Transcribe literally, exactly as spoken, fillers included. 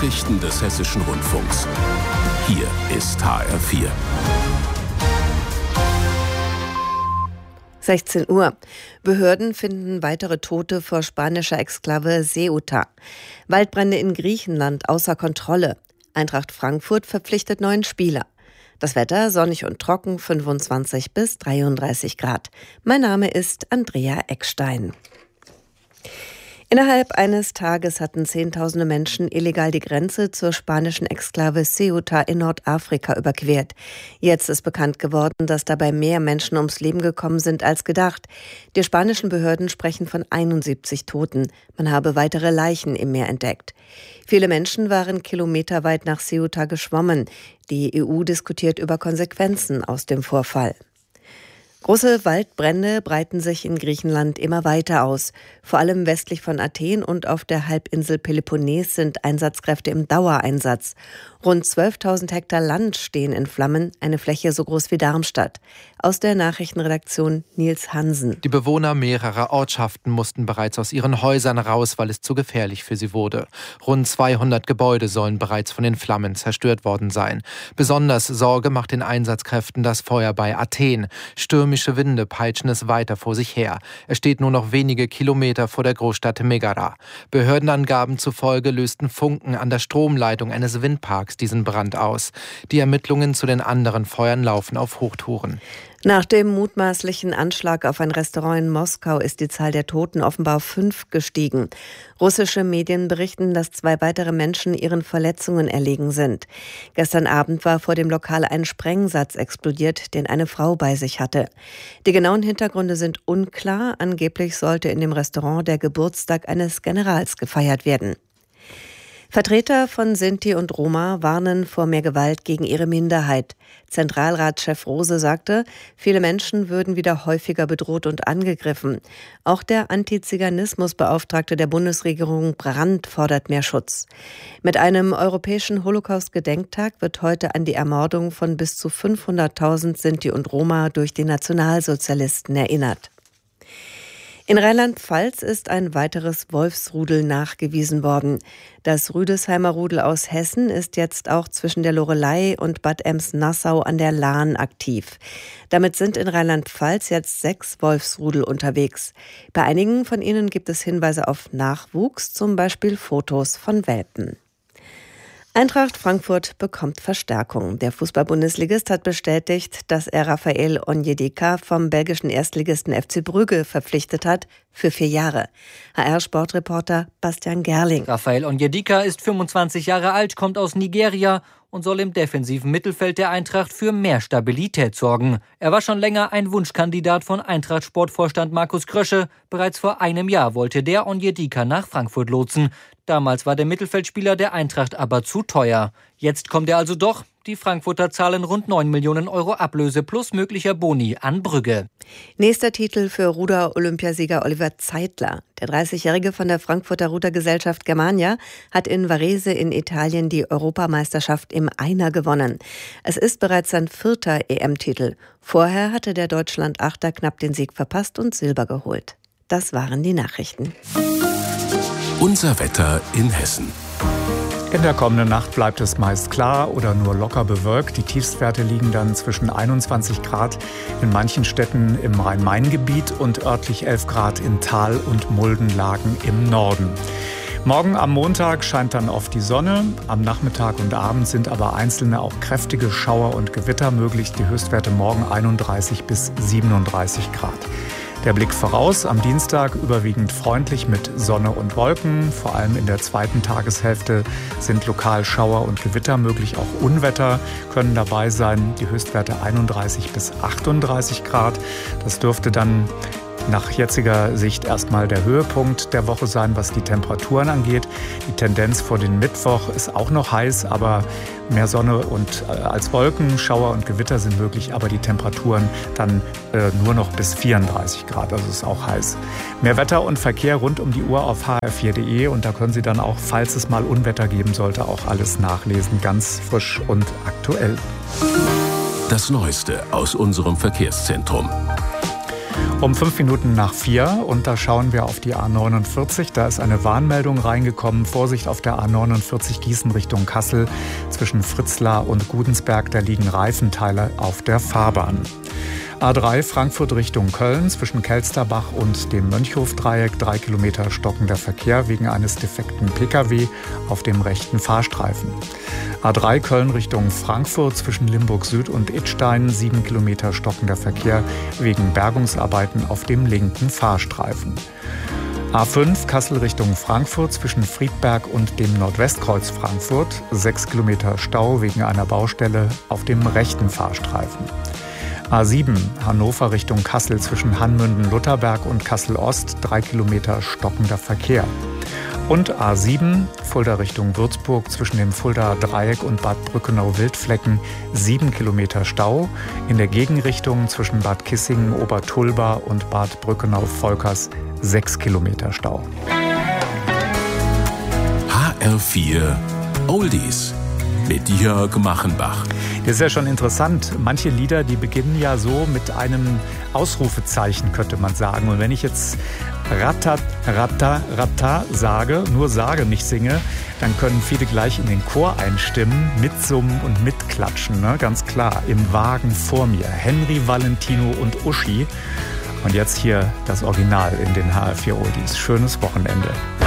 Nachrichten des Hessischen Rundfunks. Hier ist H R vier. sechzehn Uhr. Behörden finden weitere Tote vor spanischer Exklave Ceuta. Waldbrände in Griechenland außer Kontrolle. Eintracht Frankfurt verpflichtet neuen Spieler. Das Wetter sonnig und trocken, fünfundzwanzig bis dreiunddreißig Grad. Mein Name ist Andrea Eckstein. Innerhalb eines Tages hatten Zehntausende Menschen illegal die Grenze zur spanischen Exklave Ceuta in Nordafrika überquert. Jetzt ist bekannt geworden, dass dabei mehr Menschen ums Leben gekommen sind als gedacht. Die spanischen Behörden sprechen von einundsiebzig Toten. Man habe weitere Leichen im Meer entdeckt. Viele Menschen waren kilometerweit nach Ceuta geschwommen. Die E U diskutiert über Konsequenzen aus dem Vorfall. Große Waldbrände breiten sich in Griechenland immer weiter aus. Vor allem westlich von Athen und auf der Halbinsel Peloponnes sind Einsatzkräfte im Dauereinsatz. Rund zwölftausend Hektar Land stehen in Flammen, eine Fläche so groß wie Darmstadt. Aus der Nachrichtenredaktion Nils Hansen. Die Bewohner mehrerer Ortschaften mussten bereits aus ihren Häusern raus, weil es zu gefährlich für sie wurde. Rund zweihundert Gebäude sollen bereits von den Flammen zerstört worden sein. Besonders Sorge macht den Einsatzkräften das Feuer bei Athen. Stürmische Winde peitschen es weiter vor sich her. Es steht nur noch wenige Kilometer vor der Großstadt Megara. Behördenangaben zufolge lösten Funken an der Stromleitung eines Windparks diesen Brand aus. Die Ermittlungen zu den anderen Feuern laufen auf Hochtouren. Nach dem mutmaßlichen Anschlag auf ein Restaurant in Moskau ist die Zahl der Toten offenbar auf fünf gestiegen. Russische Medien berichten, dass zwei weitere Menschen ihren Verletzungen erlegen sind. Gestern Abend war vor dem Lokal ein Sprengsatz explodiert, den eine Frau bei sich hatte. Die genauen Hintergründe sind unklar. Angeblich sollte in dem Restaurant der Geburtstag eines Generals gefeiert werden. Vertreter von Sinti und Roma warnen vor mehr Gewalt gegen ihre Minderheit. Zentralratschef Rose sagte, viele Menschen würden wieder häufiger bedroht und angegriffen. Auch der Antiziganismusbeauftragte der Bundesregierung Brandt fordert mehr Schutz. Mit einem europäischen Holocaust-Gedenktag wird heute an die Ermordung von bis zu fünfhunderttausend Sinti und Roma durch die Nationalsozialisten erinnert. In Rheinland-Pfalz ist ein weiteres Wolfsrudel nachgewiesen worden. Das Rüdesheimer Rudel aus Hessen ist jetzt auch zwischen der Loreley und Bad Ems-Nassau an der Lahn aktiv. Damit sind in Rheinland-Pfalz jetzt sechs Wolfsrudel unterwegs. Bei einigen von ihnen gibt es Hinweise auf Nachwuchs, zum Beispiel Fotos von Welpen. Eintracht Frankfurt bekommt Verstärkung. Der Fußball-Bundesligist hat bestätigt, dass er Raphael Onyedika vom belgischen Erstligisten F C Brügge verpflichtet hat für vier Jahre. H R-Sportreporter Bastian Gerling. Raphael Onyedika ist fünfundzwanzig Jahre alt, kommt aus Nigeria und soll im defensiven Mittelfeld der Eintracht für mehr Stabilität sorgen. Er war schon länger ein Wunschkandidat von Eintracht-Sportvorstand Markus Krösche. Bereits vor einem Jahr wollte der Onyedika nach Frankfurt lotsen. Damals war der Mittelfeldspieler der Eintracht aber zu teuer. Jetzt kommt er also doch. Die Frankfurter zahlen rund neun Millionen Euro Ablöse plus möglicher Boni an Brügge. Nächster Titel für Ruder-Olympiasieger Oliver Zeitler. Der dreißigjährige von der Frankfurter Rudergesellschaft Germania hat in Varese in Italien die Europameisterschaft im Einer gewonnen. Es ist bereits sein vierter E M-Titel. Vorher hatte der Deutschland-Achter knapp den Sieg verpasst und Silber geholt. Das waren die Nachrichten. Unser Wetter in Hessen. In der kommenden Nacht bleibt es meist klar oder nur locker bewölkt. Die Tiefstwerte liegen dann zwischen einundzwanzig Grad in manchen Städten im Rhein-Main-Gebiet und örtlich elf Grad in Tal- und Muldenlagen im Norden. Morgen am Montag scheint dann oft die Sonne. Am Nachmittag und Abend sind aber einzelne auch kräftige Schauer und Gewitter möglich. Die Höchstwerte morgen einunddreißig bis siebenunddreißig Grad. Der Blick voraus, am Dienstag überwiegend freundlich mit Sonne und Wolken. Vor allem in der zweiten Tageshälfte sind lokal Schauer und Gewitter möglich. Auch Unwetter können dabei sein. Die Höchstwerte einunddreißig bis achtunddreißig Grad. Das dürfte dann nach jetziger Sicht erstmal der Höhepunkt der Woche sein, was die Temperaturen angeht. Die Tendenz vor den Mittwoch ist auch noch heiß, aber mehr Sonne und äh, als Wolken, Schauer und Gewitter sind möglich, aber die Temperaturen dann äh, nur noch bis vierunddreißig Grad, also ist auch heiß. Mehr Wetter und Verkehr rund um die Uhr auf h r vier punkt d e und da können Sie dann auch, falls es mal Unwetter geben sollte, auch alles nachlesen, ganz frisch und aktuell. Das Neueste aus unserem Verkehrszentrum. Um fünf Minuten nach vier und da schauen wir auf die A neunundvierzig. Da ist eine Warnmeldung reingekommen. Vorsicht auf der A neunundvierzig Gießen Richtung Kassel. Zwischen Fritzlar und Gudensberg, da liegen Reifenteile auf der Fahrbahn. A drei Frankfurt Richtung Köln zwischen Kelsterbach und dem Mönchhofdreieck. Drei Kilometer stockender Verkehr wegen eines defekten Pkw auf dem rechten Fahrstreifen. A drei Köln Richtung Frankfurt zwischen Limburg Süd und Idstein. Sieben Kilometer stockender Verkehr wegen Bergungsarbeiten auf dem linken Fahrstreifen. A fünf Kassel Richtung Frankfurt zwischen Friedberg und dem Nordwestkreuz Frankfurt. Sechs Kilometer Stau wegen einer Baustelle auf dem rechten Fahrstreifen. A sieben Hannover Richtung Kassel zwischen Hanmünden-Lutherberg und Kassel-Ost. Drei Kilometer stockender Verkehr. Und A sieben Fulda Richtung Würzburg zwischen dem Fuldaer Dreieck und Bad Brückenau-Wildflecken. Sieben Kilometer Stau. In der Gegenrichtung zwischen Bad Kissingen, Obertulba und Bad Brückenau-Volkers. Sechs Kilometer Stau. H R vier Oldies mit Jörg Machenbach. Das ist ja schon interessant. Manche Lieder, die beginnen ja so mit einem Ausrufezeichen, könnte man sagen. Und wenn ich jetzt Ratta, Ratta, Ratta sage, nur sage, nicht singe, dann können viele gleich in den Chor einstimmen, mitsummen und mitklatschen. Ne? Ganz klar, im Wagen vor mir. Henry, Valentino und Uschi. Und jetzt hier das Original in den H R vier Oldies. Schönes Wochenende.